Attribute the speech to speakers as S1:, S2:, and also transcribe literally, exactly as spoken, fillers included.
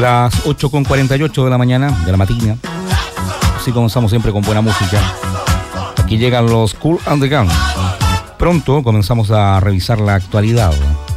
S1: Las ocho con cuarenta y ocho de la mañana, de la matina. Así comenzamos siempre con buena música. Aquí llegan los Kool and the Gang. Pronto comenzamos a revisar la actualidad.